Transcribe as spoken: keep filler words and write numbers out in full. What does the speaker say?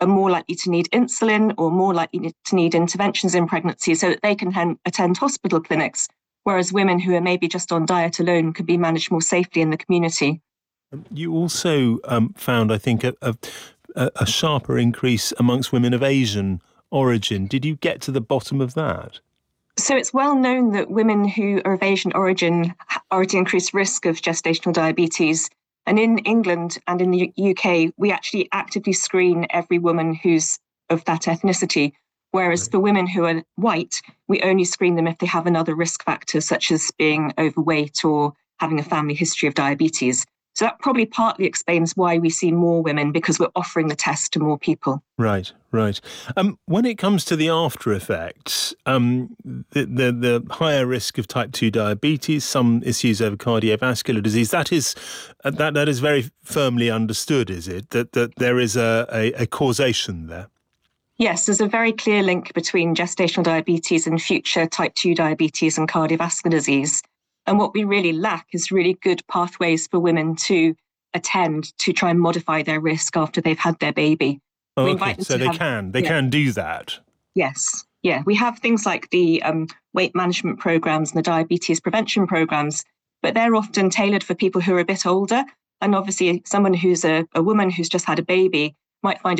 are more likely to need insulin or more likely to need interventions in pregnancy so that they can hen- attend hospital clinics, whereas women who are maybe just on diet alone could be managed more safely in the community. You also um, found, I think, a, a, a sharper increase amongst women of Asian origin. Did you get to the bottom of that? So it's well known that women who are of Asian origin are at increased risk of gestational diabetes. And in England and in the U K, we actually actively screen every woman who's of that ethnicity. Whereas Right. for women who are white, we only screen them if they have another risk factor, such as being overweight or having a family history of diabetes. So that probably partly explains why we see more women, because we're offering the test to more people. Right, right. Um, when it comes to the after effects, um, the, the the higher risk of type two diabetes, some issues over cardiovascular disease, that is uh, that that is very firmly understood, is it? That that there is a, a, a causation there. Yes, there's a very clear link between gestational diabetes and future type two diabetes and cardiovascular disease. And what we really lack is really good pathways for women to attend to try and modify their risk after they've had their baby. Oh, We okay, invite them so to they have, can they yeah, can do that. yes, yeah. We have things like the um, weight management programs and the diabetes prevention programs, but they're often tailored for people who are a bit older. And obviously, someone who's a, a woman who's just had a baby might find it